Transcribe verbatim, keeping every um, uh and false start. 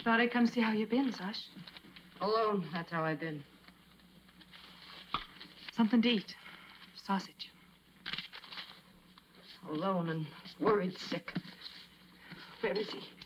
thought I'd come see how you've been, Sash. Alone, that's how I've been. Something to eat. Sausage. Alone and worried sick. Where is he?